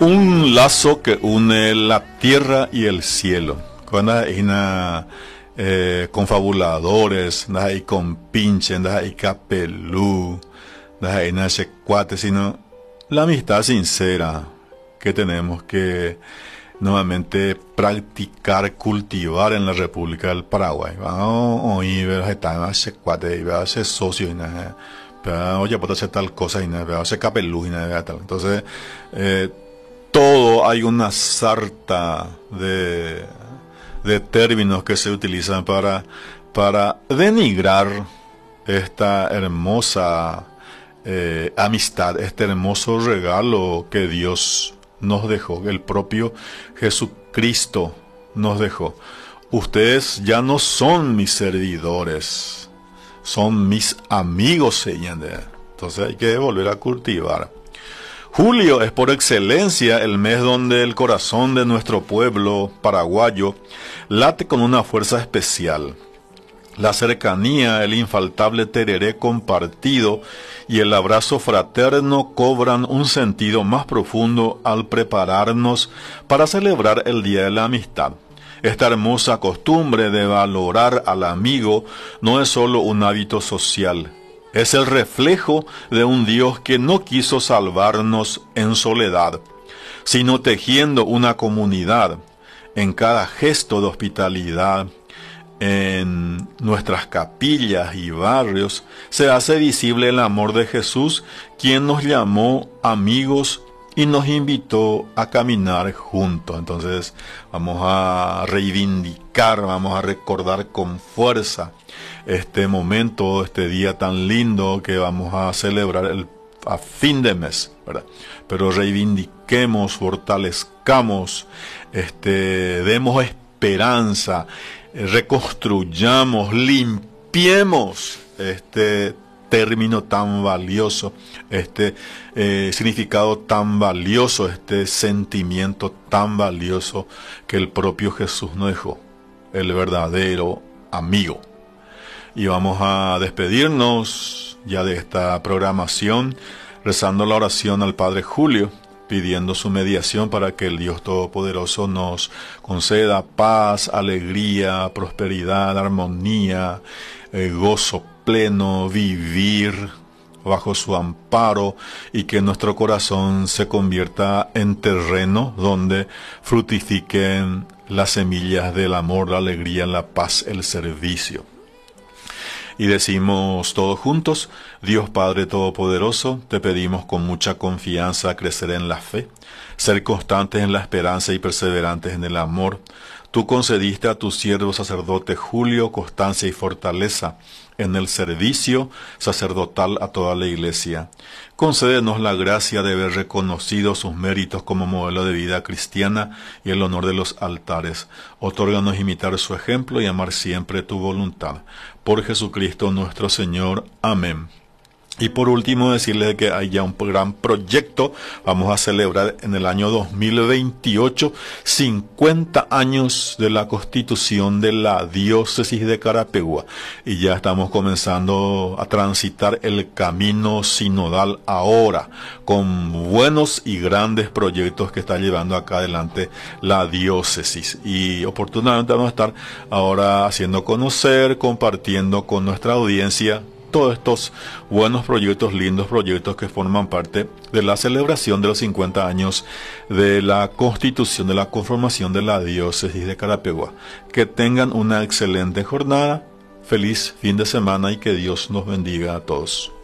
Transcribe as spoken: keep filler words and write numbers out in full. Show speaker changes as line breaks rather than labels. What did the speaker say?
Un lazo que une la tierra y el cielo. Cuando hay una, eh, confabuladores, no hay compinche, no hay capelú, no hay nada cuate, sino la amistad sincera que tenemos que nuevamente practicar, cultivar en la República del Paraguay. Vamos a ir a ese cuate, a ese socio y nada. Oye, puedo hacer tal cosa y nada, hacer capelú y nada, tal. Entonces, eh, todo hay una sarta de, de términos que se utilizan para, para denigrar esta hermosa eh, amistad, este hermoso regalo que Dios nos dejó, el propio Jesucristo nos dejó. Ustedes ya no son mis servidores, son mis amigos, señores. Entonces hay que volver a cultivar. Julio es por excelencia el mes donde el corazón de nuestro pueblo paraguayo late con una fuerza especial. La cercanía, el infaltable tereré compartido y el abrazo fraterno cobran un sentido más profundo al prepararnos para celebrar el Día de la Amistad. Esta hermosa costumbre de valorar al amigo no es solo un hábito social, es el reflejo de un Dios que no quiso salvarnos en soledad, sino tejiendo una comunidad en cada gesto de hospitalidad. En nuestras capillas y barrios se hace visible el amor de Jesús, quien nos llamó amigos y nos invitó a caminar juntos. Entonces vamos a reivindicar, vamos a recordar con fuerza este momento, este día tan lindo que vamos a celebrar el, a fin de mes, ¿verdad? Pero reivindiquemos, fortalezcamos, este, demos esperanza, reconstruyamos, limpiemos este término tan valioso, este eh, significado tan valioso, este sentimiento tan valioso que el propio Jesús nos dejó, el verdadero amigo. Y vamos a despedirnos ya de esta programación rezando la oración al Padre Julio, pidiendo su mediación para que el Dios Todopoderoso nos conceda paz, alegría, prosperidad, armonía, eh, gozo pleno, vivir bajo su amparo y que nuestro corazón se convierta en terreno donde fructifiquen las semillas del amor, la alegría, la paz, el servicio. Y decimos todos juntos: Dios Padre Todopoderoso, te pedimos con mucha confianza crecer en la fe, ser constantes en la esperanza y perseverantes en el amor. Tú concediste a tu siervo sacerdote Julio constancia y fortaleza en el servicio sacerdotal a toda la Iglesia. Concédenos la gracia de ver reconocidos sus méritos como modelo de vida cristiana y el honor de los altares. Otórganos imitar su ejemplo y amar siempre tu voluntad. Por Jesucristo nuestro Señor. Amén. Y por último decirles que hay ya un gran proyecto. Vamos a celebrar en el año dos mil veintiocho cincuenta años de la constitución de la diócesis de Carapegua. Y ya estamos comenzando a transitar el camino sinodal ahora, con buenos y grandes proyectos que está llevando acá adelante la diócesis. Y oportunamente vamos a estar ahora haciendo conocer, compartiendo con nuestra audiencia todos estos buenos proyectos, lindos proyectos que forman parte de la celebración de los cincuenta años de la constitución, de la conformación de la diócesis de Carapegua. Que tengan una excelente jornada, feliz fin de semana y que Dios nos bendiga a todos.